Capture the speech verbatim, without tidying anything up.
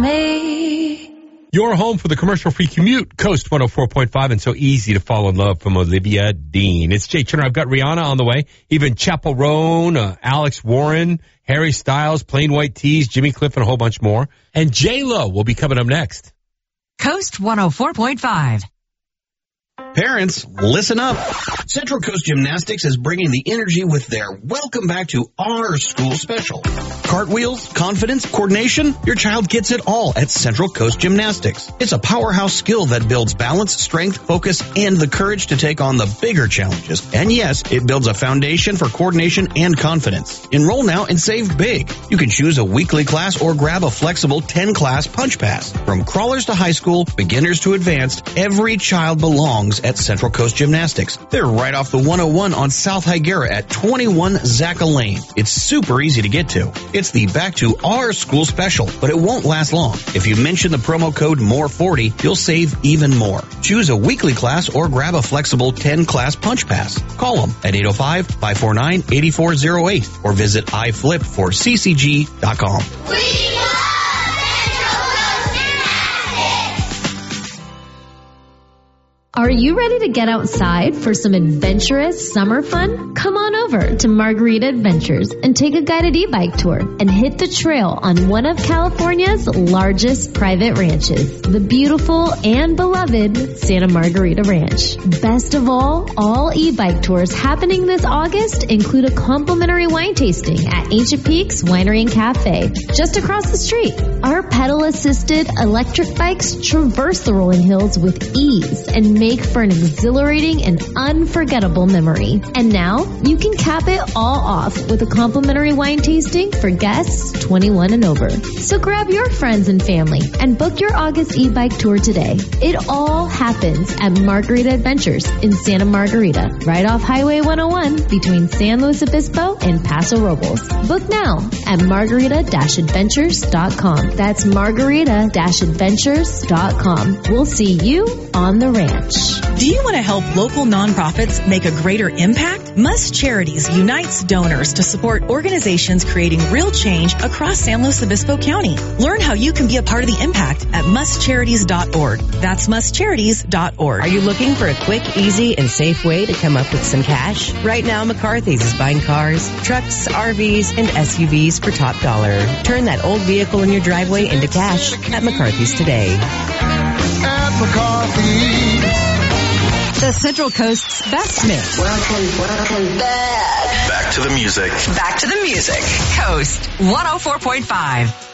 me. Your home for the commercial-free commute, Coast one oh four point five, and so easy to fall in love from Olivia Dean. It's Jay Turner. I've got Rihanna on the way, even Chappell Roan, uh, Alex Warren, Harry Styles, Plain White Tees, Jimmy Cliff, and a whole bunch more. And J-Lo will be coming up next. Coast one oh four point five. Parents, listen up. Central Coast Gymnastics is bringing the energy with their Welcome Back to Our School special. Cartwheels, confidence, coordination, your child gets it all at Central Coast Gymnastics. It's a powerhouse skill that builds balance, strength, focus, and the courage to take on the bigger challenges. And yes, it builds a foundation for coordination and confidence. Enroll now and save big. You can choose a weekly class or grab a flexible ten-class punch pass. From crawlers to high school, beginners to advanced, every child belongs at Central Coast Gymnastics. They're right off the one oh one on South Higuera at twenty-one Zacca Lane. It's super easy to get to. It's the Back to Our School special, but it won't last long. If you mention the promo code M O R E forty, you'll save even more. Choose a weekly class or grab a flexible ten-class punch pass. Call them at eight oh five, five four nine, eight four oh eight or visit i flip for c c g dot com. We love Central Coast Gymnastics! Are you ready to get outside for some adventurous summer fun? Come on over to Margarita Adventures and take a guided e-bike tour and hit the trail on one of California's largest private ranches, the beautiful and beloved Santa Margarita Ranch. Best of all, all e-bike tours happening this August include a complimentary wine tasting at Ancient Peaks Winery and Cafe, just across the street. Our pedal-assisted electric bikes traverse the rolling hills with ease and make for an exhilarating and unforgettable memory. And now, you can cap it all off with a complimentary wine tasting for guests twenty-one and over. So grab your friends and family and book your August e-bike tour today. It all happens at Margarita Adventures in Santa Margarita, right off Highway one oh one between San Luis Obispo and Paso Robles. Book now at margarita dash adventures dot com. That's margarita dash adventures dot com. We'll see you on the ranch. Do you want to help local nonprofits make a greater impact? Must Charities unites donors to support organizations creating real change across San Luis Obispo County. Learn how you can be a part of the impact at must charities dot org. That's must charities dot org. Are you looking for a quick, easy, and safe way to come up with some cash? Right now, McCarthy's is buying cars, trucks, R Vs, and S U Vs for top dollar. Turn that old vehicle in your driveway into cash at McCarthy's today. At McCarthy's. The Central Coast's best mix. Welcome, welcome back. Back to the music. Back to the music. Coast one oh four point five.